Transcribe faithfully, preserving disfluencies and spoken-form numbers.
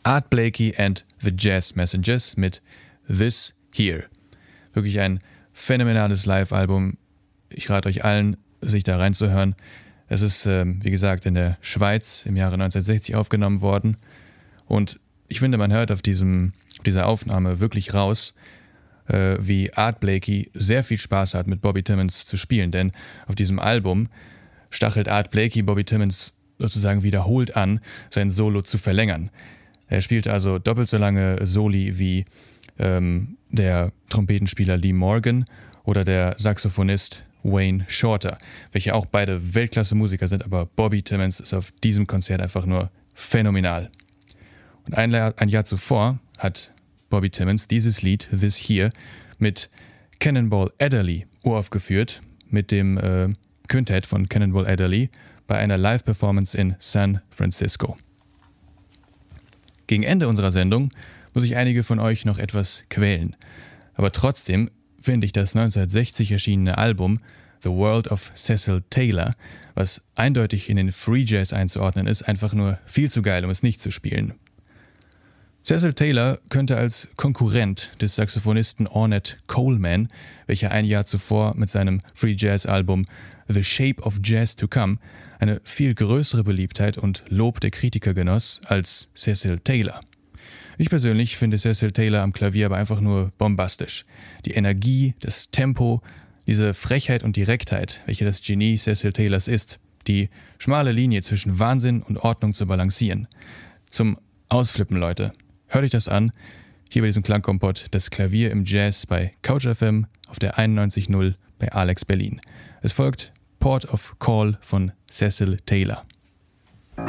Art Blakey and the Jazz Messengers mit This Here. Wirklich ein phänomenales Live-Album. Ich rate euch allen, sich da reinzuhören. Es ist, ähm, wie gesagt, in der Schweiz im Jahre neunzehnhundertsechzig aufgenommen worden. Und ich finde, man hört auf diesem, dieser Aufnahme wirklich raus, äh, wie Art Blakey sehr viel Spaß hat, mit Bobby Timmons zu spielen. Denn auf diesem Album stachelt Art Blakey Bobby Timmons sozusagen wiederholt an, sein Solo zu verlängern. Er spielt also doppelt so lange Soli wie ähm, der Trompetenspieler Lee Morgan oder der Saxophonist Wayne Shorter, welche auch beide Weltklasse-Musiker sind, aber Bobby Timmons ist auf diesem Konzert einfach nur phänomenal. Und ein Jahr, ein Jahr zuvor hat Bobby Timmons dieses Lied, This Here, mit Cannonball Adderley uraufgeführt, mit dem äh, Quintett von Cannonball Adderley bei einer Live-Performance in San Francisco. Gegen Ende unserer Sendung muss ich einige von euch noch etwas quälen. Aber trotzdem finde ich das neunzehnhundertsechzig erschienene Album The World of Cecil Taylor, was eindeutig in den Free Jazz einzuordnen ist, einfach nur viel zu geil, um es nicht zu spielen. Cecil Taylor könnte als Konkurrent des Saxophonisten Ornette Coleman, welcher ein Jahr zuvor mit seinem Free Jazz Album The Shape of Jazz to Come eine viel größere Beliebtheit und Lob der Kritiker genoss als Cecil Taylor. Ich persönlich finde Cecil Taylor am Klavier aber einfach nur bombastisch. Die Energie, das Tempo, diese Frechheit und Direktheit, welche das Genie Cecil Taylors ist, die schmale Linie zwischen Wahnsinn und Ordnung zu balancieren. Zum Ausflippen, Leute. Hört euch das an, hier bei diesem Klangkompott, das Klavier im Jazz bei Couch F M auf der einundneunzig Komma null bei Alex Berlin. Es folgt Port of Call von Cecil Taylor.